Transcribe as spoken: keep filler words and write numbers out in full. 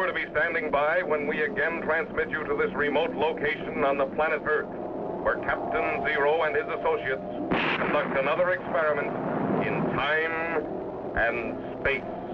sure to be standing by when we again transmit you to this remote location on the planet Earth, where Captain Zero and his associates conduct another experiment in time and space.